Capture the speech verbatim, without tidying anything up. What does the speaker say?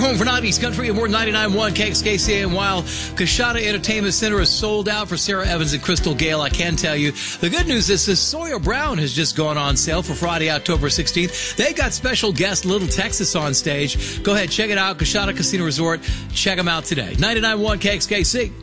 home for nineties country and more ninety-nine point one K X K C A. And while Coshada Entertainment Center is sold out for Sarah Evans and Crystal Gale, I can tell you the good news is this Sawyer Brown has just gone on sale for Friday, October sixteenth. They got special guest Little Texas on stage. Go ahead, check it out. Coshada Casino Resort. Check them out today. ninety-nine point one K X K C.